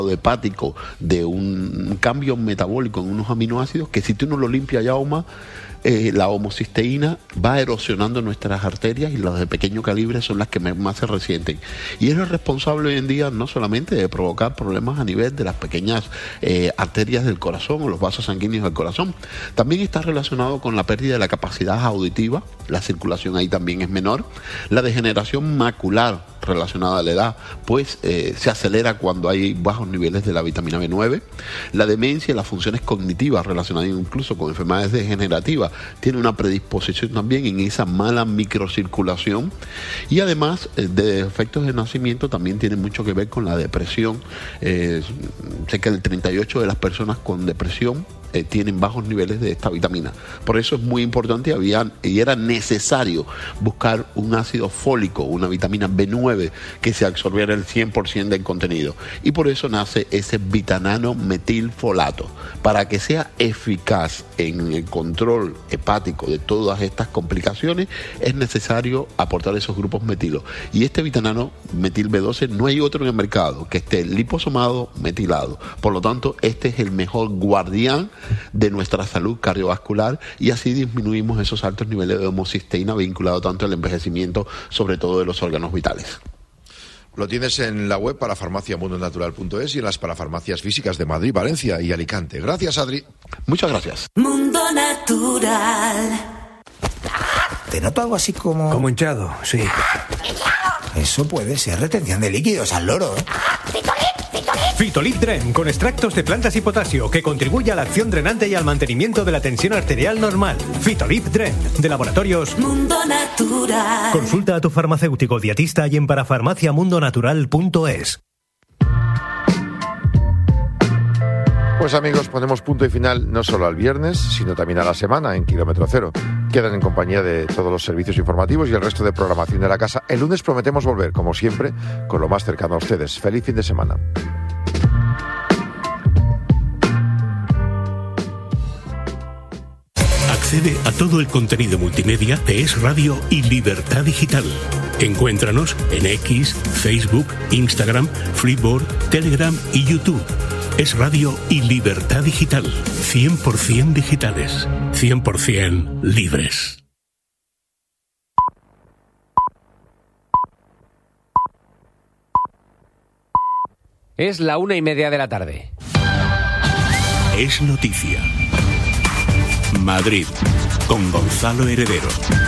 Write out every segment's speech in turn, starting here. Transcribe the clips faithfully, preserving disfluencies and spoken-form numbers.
hepático de un cambio metabólico en unos aminoácidos que si tú no lo limpias ya, Oma, eh, la homocisteína va erosionando nuestras arterias y las de pequeño calibre son las que más se resienten. Y es el responsable hoy en día no solamente de provocar problemas a nivel de las pequeñas eh, arterias del corazón o los vasos sanguíneos del corazón, también está relacionado con la pérdida de la capacidad auditiva, la circulación ahí también es menor, la degeneración macular relacionada a la edad, pues eh, se acelera cuando hay bajos niveles de la vitamina B nueve, la demencia y las funciones cognitivas relacionadas incluso con enfermedades degenerativas, tiene una predisposición también en esa mala microcirculación y además eh, de efectos de nacimiento también tiene mucho que ver con la depresión. Eh, sé que el treinta y ocho por ciento de las personas con depresión Eh, tienen bajos niveles de esta vitamina. Por eso es muy importante había, y era necesario buscar un ácido fólico, una vitamina B nueve que se absorbiera el cien por ciento del contenido. Y por eso nace ese vitanano metilfolato. Para que sea eficaz en el control hepático de todas estas complicaciones, es necesario aportar esos grupos metilo. Y este vitanano metil B doce no hay otro en el mercado que esté liposomado metilado. Por lo tanto, este es el mejor guardián de nuestra salud cardiovascular y así disminuimos esos altos niveles de homocisteína vinculado tanto al envejecimiento, sobre todo de los órganos vitales. Lo tienes en la web parafarmacia mundo natural punto es y en las parafarmacias físicas de Madrid, Valencia y Alicante. Gracias, Adri. Muchas gracias. Mundo Natural. Te noto algo así como... Como hinchado, sí. Eso puede ser retención de líquidos al loro, ¿eh? Fitolip Dren, con extractos de plantas y potasio, que contribuye a la acción drenante y al mantenimiento de la tensión arterial normal. Fitolip Dren, de Laboratorios Mundo Natural. Consulta a tu farmacéutico dietista y en parafarmacia mundo natural punto es. Pues amigos, ponemos punto y final no solo al viernes, sino también a la semana en Kilómetro Cero. Quedan en compañía de todos los servicios informativos y el resto de programación de la casa. El lunes prometemos volver, como siempre, con lo más cercano a ustedes. Feliz fin de semana. Accede a todo el contenido multimedia de Es Radio y Libertad Digital. Encuéntranos en X, Facebook, Instagram, Flipboard, Telegram y YouTube. Es Radio y Libertad Digital. cien por ciento digitales. cien por ciento libres. Es la una y media de la tarde. Es noticia. Madrid, con Gonzalo Heredero.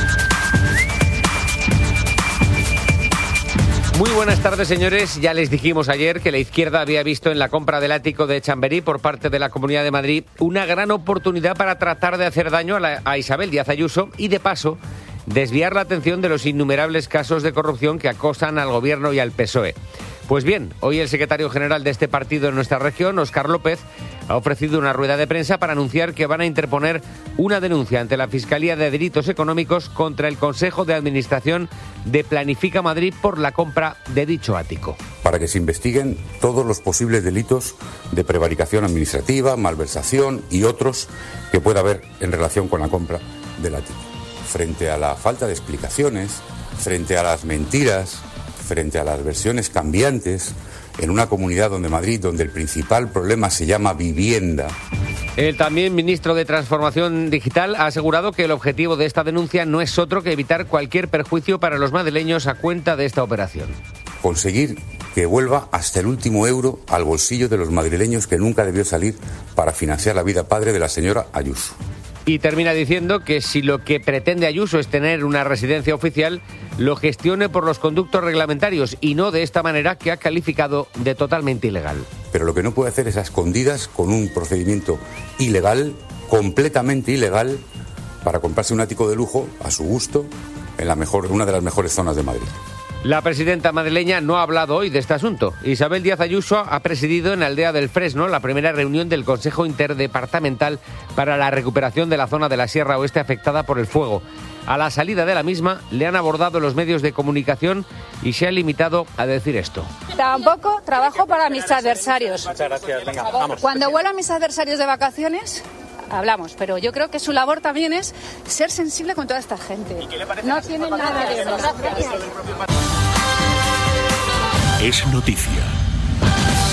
Muy buenas tardes, señores. Ya les dijimos ayer que la izquierda había visto en la compra del ático de Chamberí por parte de la Comunidad de Madrid una gran oportunidad para tratar de hacer daño a, la, a Isabel Díaz Ayuso y, de paso, desviar la atención de los innumerables casos de corrupción que acosan al Gobierno y al P S O E. Pues bien, hoy el secretario general de este partido en nuestra región, Óscar López, ha ofrecido una rueda de prensa para anunciar que van a interponer una denuncia ante la Fiscalía de Delitos Económicos contra el Consejo de Administración de Planifica Madrid por la compra de dicho ático. Para que se investiguen todos los posibles delitos de prevaricación administrativa, malversación y otros que pueda haber en relación con la compra del ático. Frente a la falta de explicaciones, frente a las mentiras, frente a las versiones cambiantes, en una comunidad donde Madrid, donde el principal problema se llama vivienda. El también ministro de Transformación Digital ha asegurado que el objetivo de esta denuncia no es otro que evitar cualquier perjuicio para los madrileños a cuenta de esta operación. Conseguir que vuelva hasta el último euro al bolsillo de los madrileños que nunca debió salir para financiar la vida padre de la señora Ayuso. Y termina diciendo que si lo que pretende Ayuso es tener una residencia oficial, lo gestione por los conductos reglamentarios y no de esta manera que ha calificado de totalmente ilegal. Pero lo que no puede hacer es a escondidas con un procedimiento ilegal, completamente ilegal, para comprarse un ático de lujo a su gusto en la mejor, una de las mejores zonas de Madrid. La presidenta madrileña no ha hablado hoy de este asunto. Isabel Díaz Ayuso ha presidido en Aldea del Fresno la primera reunión del Consejo Interdepartamental para la recuperación de la zona de la Sierra Oeste afectada por el fuego. A la salida de la misma le han abordado los medios de comunicación y se ha limitado a decir esto. Tampoco trabajo para mis adversarios. Muchas gracias. Venga, vamos. Cuando vuelvan mis adversarios de vacaciones, hablamos, pero yo creo que su labor también es ser sensible con toda esta gente. ¿Y qué le parece? No tienen nada de eso. Es noticia.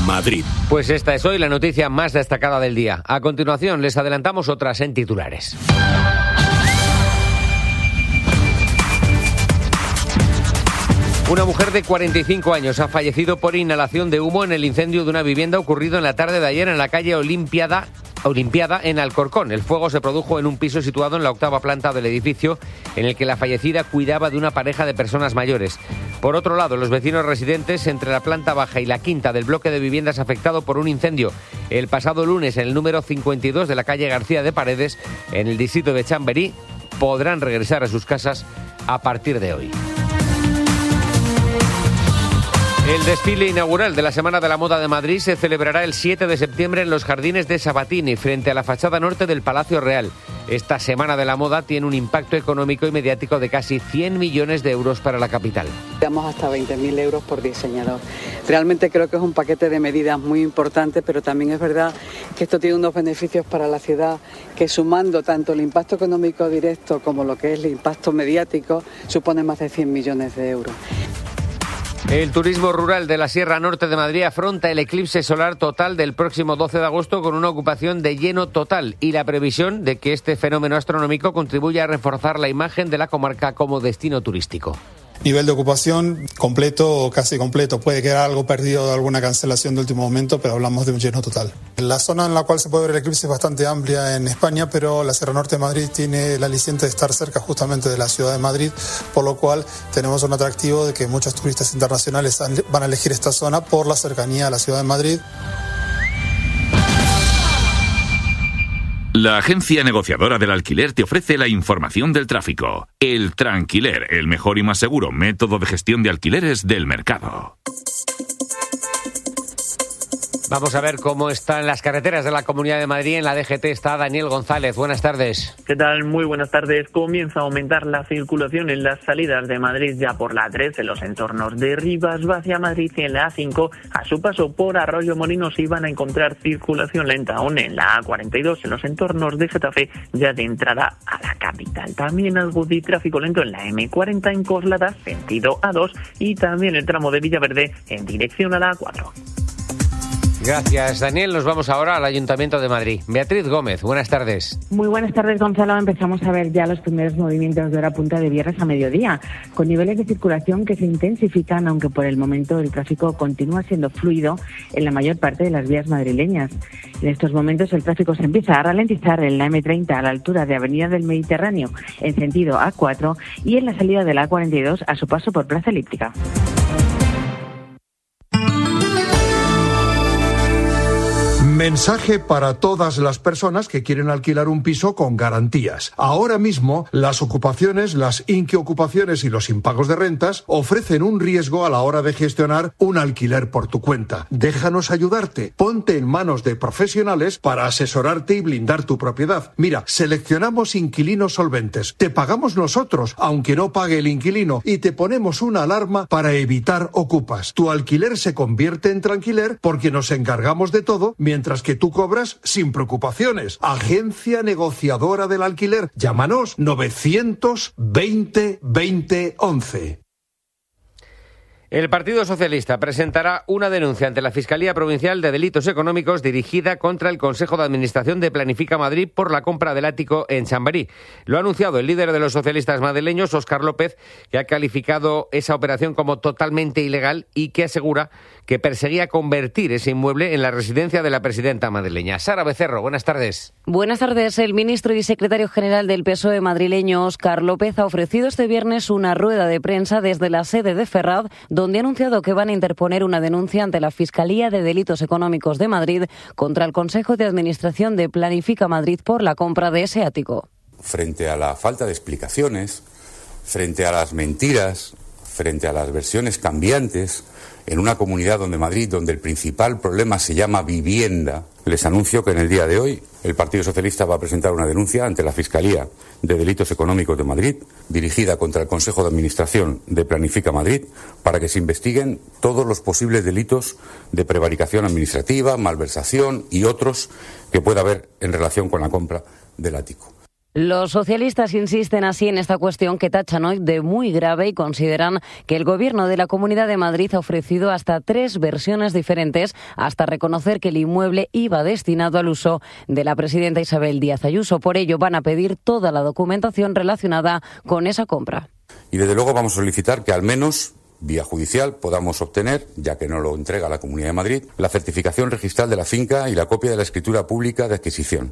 Madrid. Pues esta es hoy la noticia más destacada del día. A continuación les adelantamos otras en titulares. Una mujer de cuarenta y cinco años ha fallecido por inhalación de humo en el incendio de una vivienda ocurrido en la tarde de ayer en la calle Olimpiada, Olimpiada en Alcorcón. El fuego se produjo en un piso situado en la octava planta del edificio, en el que la fallecida cuidaba de una pareja de personas mayores. Por otro lado, los vecinos residentes entre la planta baja y la quinta del bloque de viviendas afectado por un incendio el pasado lunes en el número cincuenta y dos de la calle García de Paredes, en el distrito de Chamberí, podrán regresar a sus casas a partir de hoy. El desfile inaugural de la Semana de la Moda de Madrid se celebrará el siete de septiembre en los jardines de Sabatini, frente a la fachada norte del Palacio Real. Esta Semana de la Moda tiene un impacto económico y mediático de casi cien millones de euros para la capital. Damos hasta veinte mil euros por diseñador. Realmente creo que es un paquete de medidas muy importante, pero también es verdad que esto tiene unos beneficios para la ciudad que, sumando tanto el impacto económico directo como lo que es el impacto mediático, supone más de cien millones de euros. El turismo rural de la Sierra Norte de Madrid afronta el eclipse solar total del próximo doce de agosto con una ocupación de lleno total y la previsión de que este fenómeno astronómico contribuya a reforzar la imagen de la comarca como destino turístico. Nivel de ocupación completo o casi completo. Puede quedar algo perdido de alguna cancelación de último momento, pero hablamos de un lleno total. La zona en la cual se puede ver el eclipse es bastante amplia en España, pero la Sierra Norte de Madrid tiene el aliciente de estar cerca justamente de la ciudad de Madrid, por lo cual tenemos un atractivo de que muchos turistas internacionales van a elegir esta zona por la cercanía a la ciudad de Madrid. La agencia negociadora del alquiler te ofrece la información del tráfico. El Tranquiler, el mejor y más seguro método de gestión de alquileres del mercado. Vamos a ver cómo están las carreteras de la Comunidad de Madrid. En la D G T está Daniel González. Buenas tardes. ¿Qué tal? Muy buenas tardes. Comienza a aumentar la circulación en las salidas de Madrid ya por la A tres, en los entornos de Rivas hacia Madrid, y en la A cinco, a su paso por Arroyo Molinos, y van a encontrar circulación lenta aún en la A cuarenta y dos, en los entornos de Getafe, ya de entrada a la capital. También algo de tráfico lento en la M cuarenta en Coslada, sentido A dos, y también el tramo de Villaverde en dirección a la A cuatro. Gracias, Daniel. Nos vamos ahora al Ayuntamiento de Madrid. Beatriz Gómez, buenas tardes. Muy buenas tardes, Gonzalo. Empezamos a ver ya los primeros movimientos de hora punta de viernes a mediodía, con niveles de circulación que se intensifican, aunque por el momento el tráfico continúa siendo fluido en la mayor parte de las vías madrileñas. En estos momentos el tráfico se empieza a ralentizar en la M treinta a la altura de Avenida del Mediterráneo en sentido A cuatro y en la salida de la A cuarenta y dos a su paso por Plaza Elíptica. Mensaje para todas las personas que quieren alquilar un piso con garantías. Ahora mismo, las ocupaciones, las inquiocupaciones y los impagos de rentas ofrecen un riesgo a la hora de gestionar un alquiler por tu cuenta. Déjanos ayudarte. Ponte en manos de profesionales para asesorarte y blindar tu propiedad. Mira, seleccionamos inquilinos solventes. Te pagamos nosotros, aunque no pague el inquilino, y te ponemos una alarma para evitar ocupas. Tu alquiler se convierte en tranquiler porque nos encargamos de todo, mientras que tú cobras sin preocupaciones. Agencia negociadora del alquiler. Llámanos novecientos veinte veinte once. El Partido Socialista presentará una denuncia ante la Fiscalía Provincial de Delitos Económicos dirigida contra el Consejo de Administración de Planifica Madrid por la compra del ático en Chamberí. Lo ha anunciado el líder de los socialistas madrileños, Óscar López, que ha calificado esa operación como totalmente ilegal y que asegura que perseguía convertir ese inmueble en la residencia de la presidenta madrileña. Sara Becerro, buenas tardes. Buenas tardes. El ministro y secretario general del P S O E madrileño, Óscar López, ha ofrecido este viernes una rueda de prensa desde la sede de Ferraz, donde ha anunciado que van a interponer una denuncia ante la Fiscalía de Delitos Económicos de Madrid contra el Consejo de Administración de Planifica Madrid por la compra de ese ático. Frente a la falta de explicaciones, frente a las mentiras, frente a las versiones cambiantes, en una comunidad donde Madrid, donde el principal problema se llama vivienda, les anuncio que en el día de hoy el Partido Socialista va a presentar una denuncia ante la Fiscalía de Delitos Económicos de Madrid, dirigida contra el Consejo de Administración de Planifica Madrid, para que se investiguen todos los posibles delitos de prevaricación administrativa, malversación y otros que pueda haber en relación con la compra del ático. Los socialistas insisten así en esta cuestión que tachan hoy de muy grave y consideran que el Gobierno de la Comunidad de Madrid ha ofrecido hasta tres versiones diferentes hasta reconocer que el inmueble iba destinado al uso de la presidenta Isabel Díaz Ayuso. Por ello van a pedir toda la documentación relacionada con esa compra. Y desde luego vamos a solicitar que al menos vía judicial podamos obtener, ya que no lo entrega la Comunidad de Madrid, la certificación registral de la finca y la copia de la escritura pública de adquisición,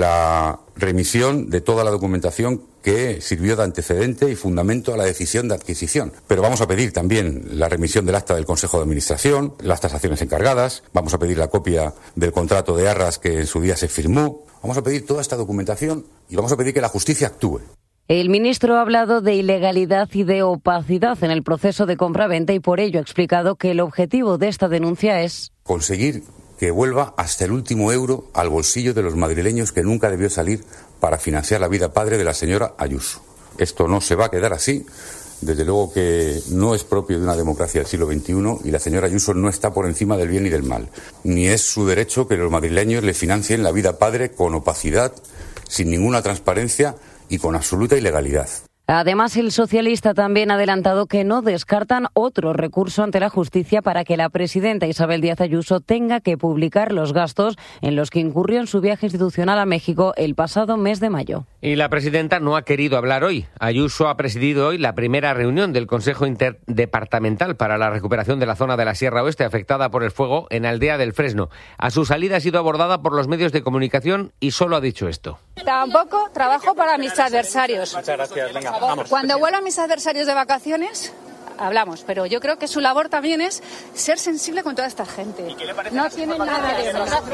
la remisión de toda la documentación que sirvió de antecedente y fundamento a la decisión de adquisición. Pero vamos a pedir también la remisión del acta del Consejo de Administración, las tasaciones encargadas, vamos a pedir la copia del contrato de arras que en su día se firmó, vamos a pedir toda esta documentación y vamos a pedir que la justicia actúe. El ministro ha hablado de ilegalidad y de opacidad en el proceso de compra-venta y por ello ha explicado que el objetivo de esta denuncia es conseguir que vuelva hasta el último euro al bolsillo de los madrileños que nunca debió salir para financiar la vida padre de la señora Ayuso. Esto no se va a quedar así. Desde luego que no es propio de una democracia del siglo veintiuno y la señora Ayuso no está por encima del bien y del mal. Ni es su derecho que los madrileños le financien la vida padre con opacidad, sin ninguna transparencia y con absoluta ilegalidad. Además, el socialista también ha adelantado que no descartan otro recurso ante la justicia para que la presidenta Isabel Díaz Ayuso tenga que publicar los gastos en los que incurrió en su viaje institucional a México el pasado mes de mayo. Y la presidenta no ha querido hablar hoy. Ayuso ha presidido hoy la primera reunión del Consejo Interdepartamental para la recuperación de la zona de la Sierra Oeste afectada por el fuego en Aldea del Fresno. A su salida ha sido abordada por los medios de comunicación y solo ha dicho esto. Tampoco trabajo para mis adversarios. Muchas gracias, venga. Vamos. Cuando vuelvan mis adversarios de vacaciones, hablamos, pero yo creo que su labor también es ser sensible con toda esta gente. No tiene nada de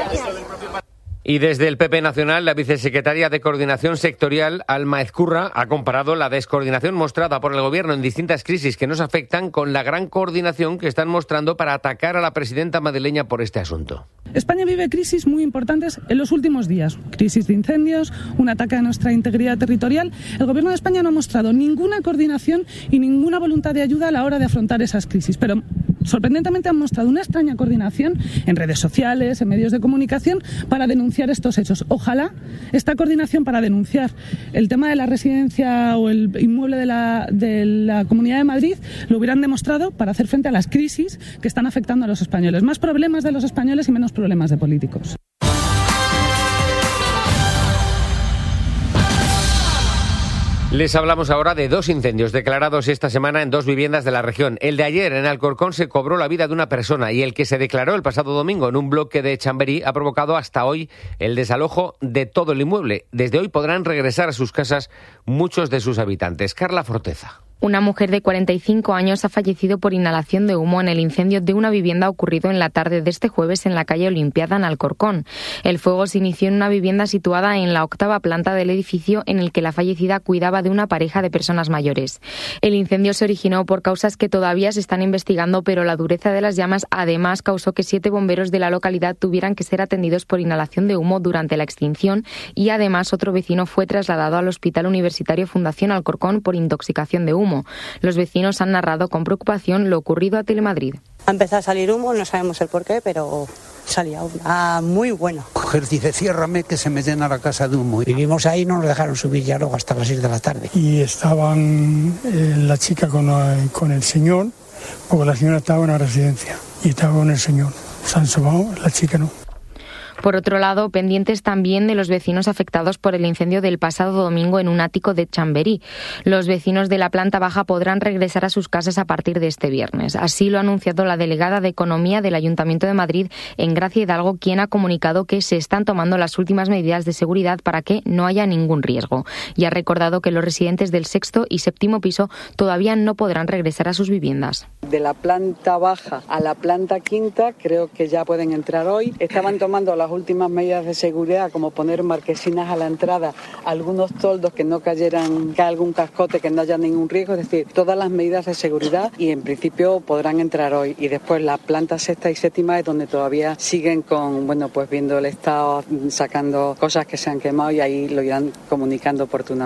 eso. Y desde el P P Nacional, la vicesecretaria de Coordinación Sectorial, Alma Ezcurra, ha comparado la descoordinación mostrada por el Gobierno en distintas crisis que nos afectan con la gran coordinación que están mostrando para atacar a la presidenta madrileña por este asunto. España vive crisis muy importantes en los últimos días. Crisis de incendios, un ataque a nuestra integridad territorial. El Gobierno de España no ha mostrado ninguna coordinación y ninguna voluntad de ayuda a la hora de afrontar esas crisis. Pero sorprendentemente han mostrado una extraña coordinación en redes sociales, en medios de comunicación, para denunciar estos hechos. Ojalá esta coordinación para denunciar el tema de la residencia o el inmueble de la, de la Comunidad de Madrid lo hubieran demostrado para hacer frente a las crisis que están afectando a los españoles. Más problemas de los españoles y menos problemas de políticos. Les hablamos ahora de dos incendios declarados esta semana en dos viviendas de la región. El de ayer en Alcorcón se cobró la vida de una persona y el que se declaró el pasado domingo en un bloque de Chamberí ha provocado hasta hoy el desalojo de todo el inmueble. Desde hoy podrán regresar a sus casas muchos de sus habitantes. Carla Forteza. Una mujer de cuarenta y cinco años ha fallecido por inhalación de humo en el incendio de una vivienda ocurrido en la tarde de este jueves en la calle Olimpiada, en Alcorcón. El fuego se inició en una vivienda situada en la octava planta del edificio en el que la fallecida cuidaba de una pareja de personas mayores. El incendio se originó por causas que todavía se están investigando, pero la dureza de las llamas además causó que siete bomberos de la localidad tuvieran que ser atendidos por inhalación de humo durante la extinción y además otro vecino fue trasladado al Hospital Universitario Fundación Alcorcón por intoxicación de humo. Los vecinos han narrado con preocupación lo ocurrido a Telemadrid. Ha empezado a salir humo, no sabemos el porqué, pero salía una muy bueno. Mujer dice, ciérrame que se me llena la casa de humo. Vivimos ahí y no nos dejaron subir ya luego hasta las seis de la tarde. Y estaban eh, la chica con, eh, con el señor, porque la señora estaba en una residencia y estaba con el señor. Se han sobado, la chica no. Por otro lado, pendientes también de los vecinos afectados por el incendio del pasado domingo en un ático de Chamberí. Los vecinos de la planta baja podrán regresar a sus casas a partir de este viernes. Así lo ha anunciado la delegada de Economía del Ayuntamiento de Madrid, Engracia Hidalgo, quien ha comunicado que se están tomando las últimas medidas de seguridad para que no haya ningún riesgo. Y ha recordado que los residentes del sexto y séptimo piso todavía no podrán regresar a sus viviendas. De la planta baja a la planta quinta creo que ya pueden entrar hoy. Estaban tomando las últimas medidas de seguridad, como poner marquesinas a la entrada, algunos toldos que no cayeran, que algún cascote, que no haya ningún riesgo, es decir, todas las medidas de seguridad y en principio podrán entrar hoy. Y después la planta sexta y séptima es donde todavía siguen con, bueno, pues viendo el estado, sacando cosas que se han quemado y ahí lo irán comunicando oportunamente.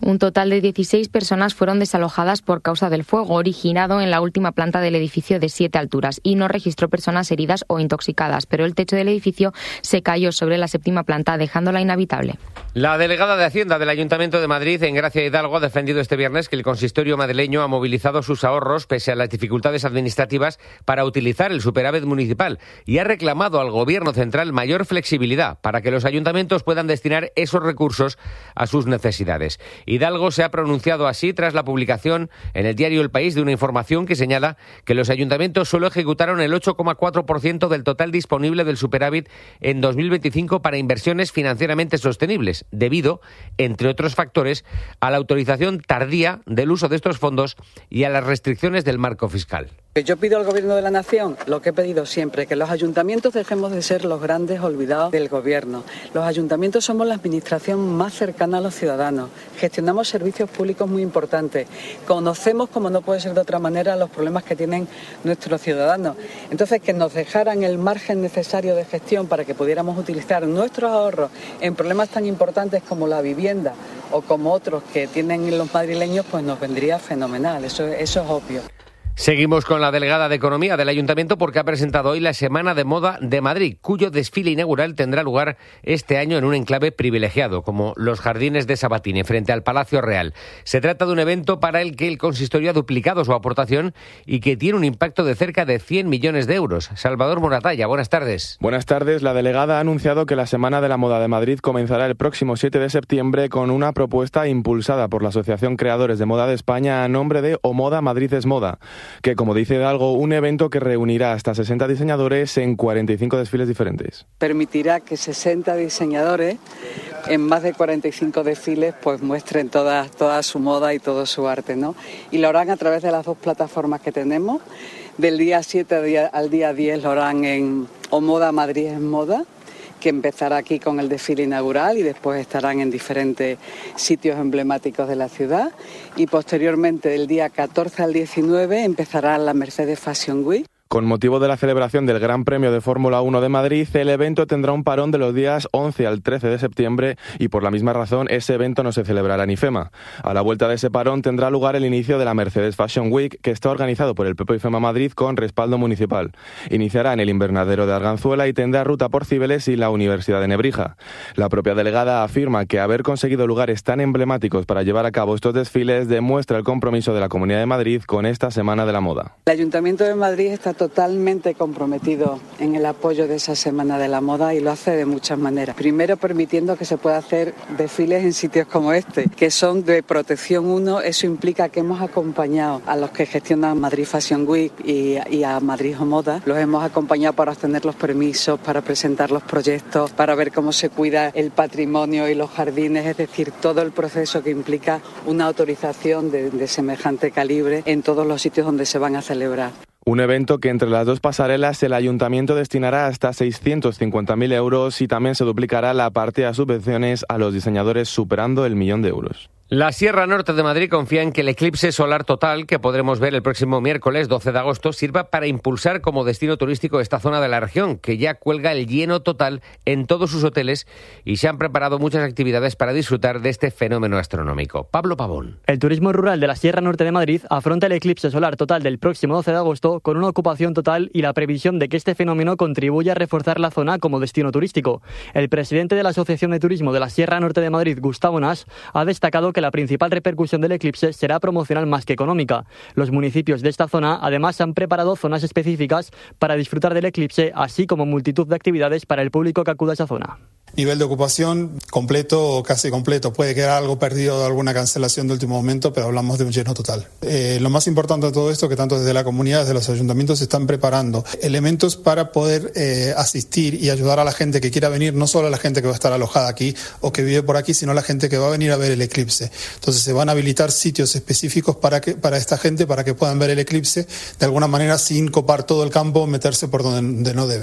Un total de dieciséis personas fueron desalojadas por causa del fuego originado en la última planta del edificio de siete alturas y no registró personas heridas o intoxicadas, pero el techo del edificio se cayó sobre la séptima planta, dejándola inhabitable. La delegada de Hacienda del Ayuntamiento de Madrid, Engracia Hidalgo, ha defendido este viernes que el consistorio madrileño ha movilizado sus ahorros pese a las dificultades administrativas para utilizar el superávit municipal y ha reclamado al Gobierno central mayor flexibilidad para que los ayuntamientos puedan destinar esos recursos a sus necesidades. Hidalgo se ha pronunciado así tras la publicación en el diario El País de una información que señala que los ayuntamientos solo ejecutaron el ocho coma cuatro por ciento del total disponible del superávit en dos mil veinticinco para inversiones financieramente sostenibles, debido, entre otros factores, a la autorización tardía del uso de estos fondos y a las restricciones del marco fiscal. Yo pido al Gobierno de la Nación lo que he pedido siempre, que los ayuntamientos dejemos de ser los grandes olvidados del Gobierno. Los ayuntamientos somos la administración más cercana a los ciudadanos, gestionamos servicios públicos muy importantes, conocemos, como no puede ser de otra manera, los problemas que tienen nuestros ciudadanos. Entonces, que nos dejaran el margen necesario de gestión para que pudiéramos utilizar nuestros ahorros en problemas tan importantes como la vivienda o como otros que tienen los madrileños, pues nos vendría fenomenal, eso, eso es obvio. Seguimos con la delegada de Economía del Ayuntamiento porque ha presentado hoy la Semana de Moda de Madrid, cuyo desfile inaugural tendrá lugar este año en un enclave privilegiado, como los Jardines de Sabatini, frente al Palacio Real. Se trata de un evento para el que el consistorio ha duplicado su aportación y que tiene un impacto de cerca de cien millones de euros. Salvador Moratalla, buenas tardes. Buenas tardes. La delegada ha anunciado que la Semana de la Moda de Madrid comenzará el próximo siete de septiembre con una propuesta impulsada por la Asociación Creadores de Moda de España a nombre de O Moda Madrid es Moda, que, como dice Hidalgo, un evento que reunirá hasta sesenta diseñadores en cuarenta y cinco desfiles diferentes. Permitirá que sesenta diseñadores en más de cuarenta y cinco desfiles pues muestren toda, toda su moda y todo su arte, ¿no? Y lo harán a través de las dos plataformas que tenemos. Del día siete al día diez lo harán en O Moda Madrid es Moda, que empezará aquí con el desfile inaugural y después estarán en diferentes sitios emblemáticos de la ciudad. Y posteriormente, del día catorce al diecinueve, empezará la Mercedes Fashion Week. Con motivo de la celebración del Gran Premio de Fórmula uno de Madrid, el evento tendrá un parón de los días once al trece de septiembre y por la misma razón ese evento no se celebrará en IFEMA. A la vuelta de ese parón tendrá lugar el inicio de la Mercedes Fashion Week, que está organizado por el P P IFEMA Madrid con respaldo municipal. Iniciará en el invernadero de Arganzuela y tendrá ruta por Cibeles y la Universidad de Nebrija. La propia delegada afirma que haber conseguido lugares tan emblemáticos para llevar a cabo estos desfiles demuestra el compromiso de la Comunidad de Madrid con esta Semana de la Moda. El Ayuntamiento de Madrid está totalmente comprometido en el apoyo de esa Semana de la Moda y lo hace de muchas maneras. Primero, permitiendo que se pueda hacer desfiles en sitios como este, que son de protección uno. Eso implica que hemos acompañado a los que gestionan Madrid Fashion Week y, y a Madrid Moda. Los hemos acompañado para obtener los permisos, para presentar los proyectos, para ver cómo se cuida el patrimonio y los jardines, es decir, todo el proceso que implica una autorización de, de semejante calibre en todos los sitios donde se van a celebrar. Un evento que entre las dos pasarelas el Ayuntamiento destinará hasta seiscientos cincuenta mil euros y también se duplicará la parte a subvenciones a los diseñadores superando el millón de euros. La Sierra Norte de Madrid confía en que el eclipse solar total, que podremos ver el próximo miércoles doce de agosto, sirva para impulsar como destino turístico esta zona de la región, que ya cuelga el lleno total en todos sus hoteles y se han preparado muchas actividades para disfrutar de este fenómeno astronómico. Pablo Pavón. El turismo rural de la Sierra Norte de Madrid afronta el eclipse solar total del próximo doce de agosto con una ocupación total y la previsión de que este fenómeno contribuya a reforzar la zona como destino turístico. El presidente de la Asociación de Turismo de la Sierra Norte de Madrid, Gustavo Nas, ha destacado que la principal repercusión del eclipse será promocional más que económica. Los municipios de esta zona además han preparado zonas específicas para disfrutar del eclipse, así como multitud de actividades para el público que acuda a esa zona. Nivel de ocupación completo o casi completo. Puede quedar algo perdido de alguna cancelación de último momento, pero hablamos de un lleno total. Eh, lo más importante de todo esto, que tanto desde la comunidad, desde los ayuntamientos, se están preparando elementos para poder eh, asistir y ayudar a la gente que quiera venir, no solo a la gente que va a estar alojada aquí o que vive por aquí, sino a la gente que va a venir a ver el eclipse. Entonces se van a habilitar sitios específicos para que para esta gente, para que puedan ver el eclipse de alguna manera sin copar todo el campo, meterse por donde, donde no deben.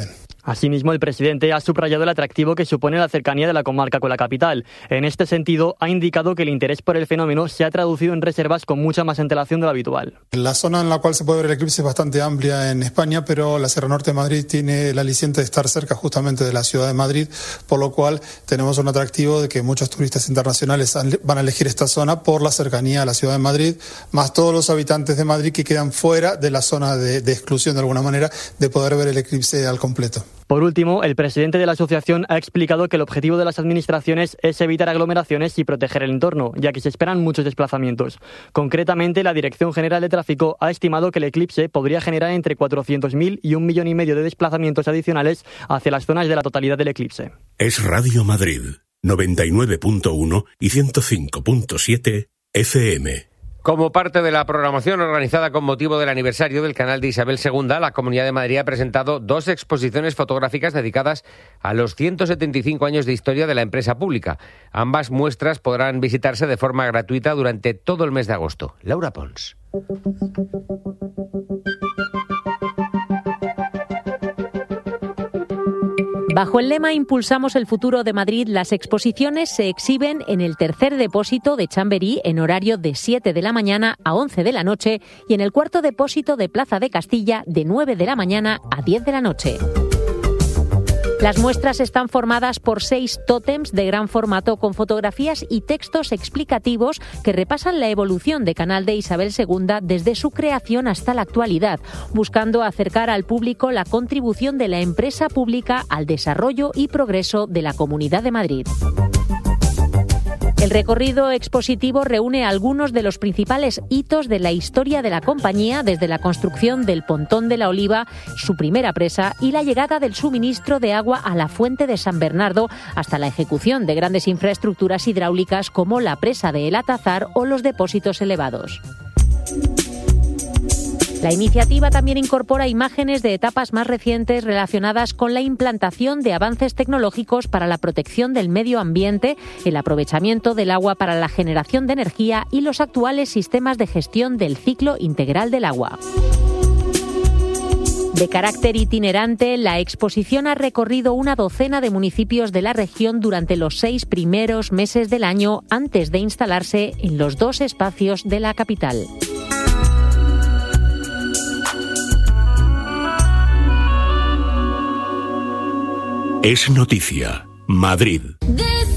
Asimismo, el presidente ha subrayado el atractivo que supone la cercanía de la comarca con la capital. En este sentido, ha indicado que el interés por el fenómeno se ha traducido en reservas con mucha más antelación de lo habitual. La zona en la cual se puede ver el eclipse es bastante amplia en España, pero la Sierra Norte de Madrid tiene el aliciente de estar cerca justamente de la ciudad de Madrid, por lo cual tenemos un atractivo de que muchos turistas internacionales van a elegir esta zona por la cercanía a la ciudad de Madrid, más todos los habitantes de Madrid que quedan fuera de la zona de, de exclusión de alguna manera de poder ver el eclipse al completo. Por último, el presidente de la asociación ha explicado que el objetivo de las administraciones es evitar aglomeraciones y proteger el entorno, ya que se esperan muchos desplazamientos. Concretamente, la Dirección General de Tráfico ha estimado que el eclipse podría generar entre cuatrocientos mil y un millón y medio de desplazamientos adicionales hacia las zonas de la totalidad del eclipse. Es Radio Madrid, noventa y nueve punto uno y ciento cinco punto siete F M. Como parte de la programación organizada con motivo del aniversario del canal de Isabel segunda, la Comunidad de Madrid ha presentado dos exposiciones fotográficas dedicadas a los ciento setenta y cinco años de historia de la empresa pública. Ambas muestras podrán visitarse de forma gratuita durante todo el mes de agosto. Laura Pons. Bajo el lema Impulsamos el futuro de Madrid, las exposiciones se exhiben en el tercer depósito de Chamberí en horario de siete de la mañana a once de la noche y en el cuarto depósito de Plaza de Castilla de nueve de la mañana a diez de la noche. Las muestras están formadas por seis tótems de gran formato con fotografías y textos explicativos que repasan la evolución de Canal de Isabel segunda desde su creación hasta la actualidad, buscando acercar al público la contribución de la empresa pública al desarrollo y progreso de la Comunidad de Madrid. El recorrido expositivo reúne algunos de los principales hitos de la historia de la compañía, desde la construcción del Pontón de la Oliva, su primera presa, y la llegada del suministro de agua a la Fuente de San Bernardo, hasta la ejecución de grandes infraestructuras hidráulicas como la presa de El Atazar o los depósitos elevados. La iniciativa también incorpora imágenes de etapas más recientes relacionadas con la implantación de avances tecnológicos para la protección del medio ambiente, el aprovechamiento del agua para la generación de energía y los actuales sistemas de gestión del ciclo integral del agua. De carácter itinerante, la exposición ha recorrido una docena de municipios de la región durante los seis primeros meses del año antes de instalarse en los dos espacios de la capital. Es noticia. Madrid.